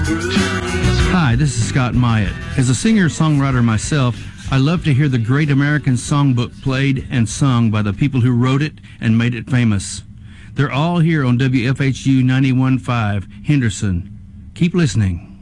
Hi, this is Scott Myatt. As a singer-songwriter myself, I love to hear the great American songbook played and sung by the people who wrote it and made it famous. They're all here on WFHU 91.5, Henderson. Keep listening.